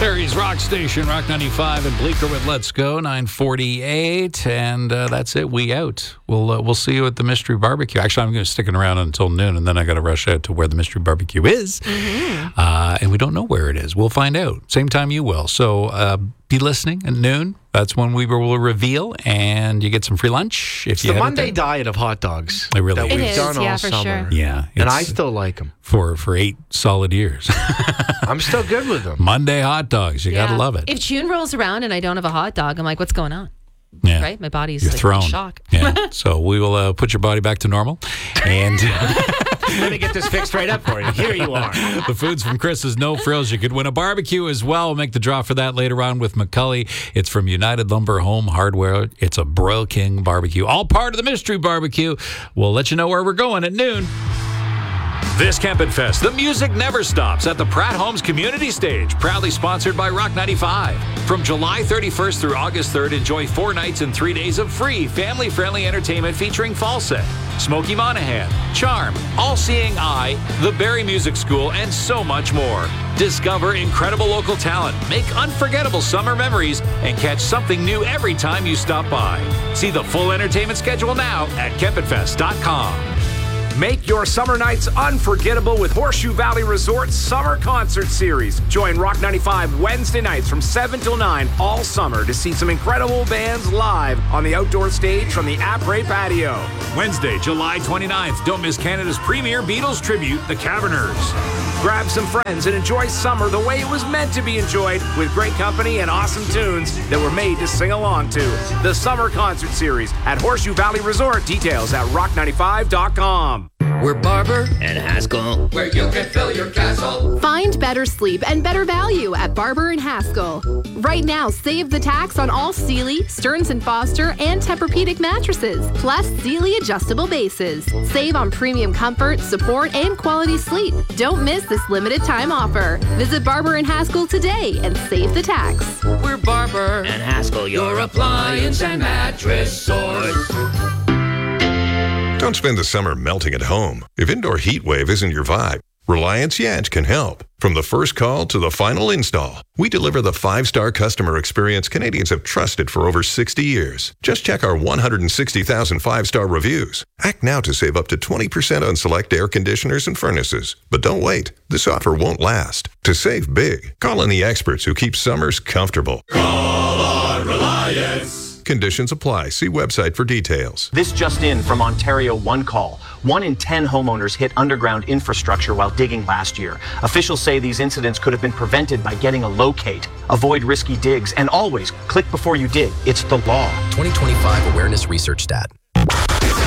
Barrie's Rock Station, Rock 95 and Bleecker with Let's Go, 9:48, and that's it. We out. We'll see you at the Mystery Barbecue. Actually, I'm going to sticking around until noon, and then I got to rush out to where the Mystery Barbecue is, and we don't know where it is. We'll find out same time you will. So be listening at noon. That's when we will reveal, and you get some free lunch. If it's you the Monday diet of hot dogs. It really that is. We've done all for summer. sure. Yeah, and I still like them for 8 solid years. I'm still good with them. Monday hot dogs, you gotta love it. If June rolls around and I don't have a hot dog, I'm like, what's going on? Yeah. Right? My body's You're like thrown. in shock. Yeah. So we will put your body back to normal. And let me get this fixed right up for you. Here you are. The food's from Chris's No Frills. You could win a barbecue as well. We'll make the draw for that later on with McCully. It's from United Lumber Home Hardware. It's a Broil King barbecue. All part of the Mystery Barbecue. We'll let you know where we're going at noon. This Campin' Fest, the music never stops at the Pratt Homes Community Stage, proudly sponsored by Rock 95. From July 31st through August 3rd, enjoy 4 nights and 3 days of free, family-friendly entertainment featuring Falset, Smokey Monahan, Charm, All Seeing Eye, the Barrie Music School, and so much more. Discover incredible local talent, make unforgettable summer memories, and catch something new every time you stop by. See the full entertainment schedule now at kempinfest.com. Make your summer nights unforgettable with Horseshoe Valley Resort's Summer Concert Series. Join Rock 95 Wednesday nights from 7 till 9 all summer to see some incredible bands live on the outdoor stage from the Après Patio. Wednesday, July 29th. Don't miss Canada's premier Beatles tribute, The Caverners. Grab some friends and enjoy summer the way it was meant to be enjoyed, with great company and awesome tunes that were made to sing along to. The Summer Concert Series at Horseshoe Valley Resort. Details at rock95.com. We're Barber and Haskell, where you can fill your castle. Find better sleep and better value at Barber and Haskell. Right now, save the tax on all Sealy, Stearns & Foster, and Tempur-Pedic mattresses, plus Sealy adjustable bases. Save on premium comfort, support, and quality sleep. Don't miss this limited time offer. Visit Barber and Haskell today and save the tax. We're Barber and Haskell, your appliance and mattress source. Don't spend the summer melting at home. If indoor heat wave isn't your vibe, Reliance Yanch can help. From the first call to the final install, we deliver the 5-star customer experience Canadians have trusted for over 60 years. Just check our 160,000 5-star reviews. Act now to save up to 20% on select air conditioners and furnaces. But don't wait. This offer won't last. To save big, call on the experts who keep summers comfortable. Call on Reliance. Conditions apply. See website for details. This just in from Ontario One Call. 1 in 10 homeowners hit underground infrastructure while digging last year. Officials say these incidents could have been prevented by getting a locate. Avoid risky digs and always click before you dig. It's the law. 2025 Awareness Research Stat.